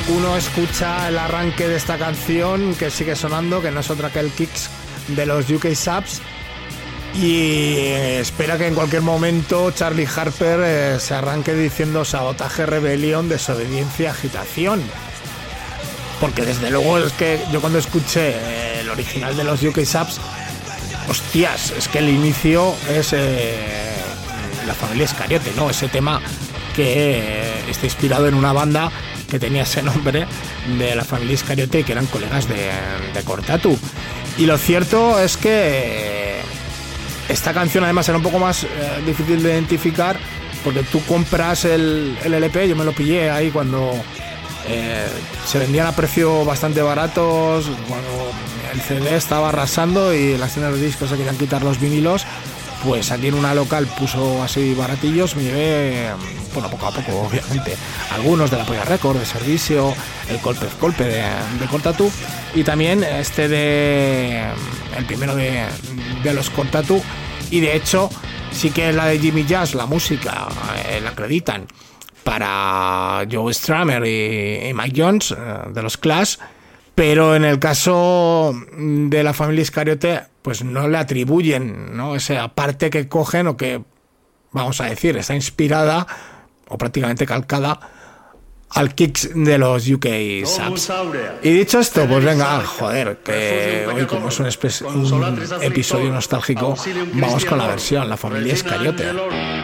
uno escucha el arranque de esta canción que sigue sonando, que no es otra que el Kicks de los UK Subs, y espera que en cualquier momento Charlie Harper se arranque diciendo sabotaje, rebelión, desobediencia, agitación. Porque desde luego es que yo cuando escuché el original de los UK Subs, hostias, es que el inicio es La Familia Iscariote, ¿no? Ese tema que está inspirado en una banda que tenía ese nombre de La Familia Iscariote y que eran colegas de Cortatu. Y lo cierto es que esta canción además era un poco más difícil de identificar, porque tú compras el LP, yo me lo pillé ahí cuando se vendían a precio bastante baratos, cuando el CD estaba arrasando y las tiendas de discos se querían quitar los vinilos. Pues aquí en una local puso así baratillos, me llevé, bueno, poco a poco obviamente, algunos de la Polla Record, de Servicio, el Golpe de Cortatu, y también el primero de los Cortatu. Y de hecho sí que la de Jimmy Jazz, la música, la acreditan para Joe Strummer y Mike Jones de los Clash, pero en el caso de La Familia Iscariote pues no le atribuyen, ¿no?, esa parte que cogen, o que, vamos a decir, está inspirada o prácticamente calcada al Kicks de los UK Subs. Y dicho esto, pues venga, joder, que hoy como es un episodio nostálgico, vamos con la versión La Familia Iscariote.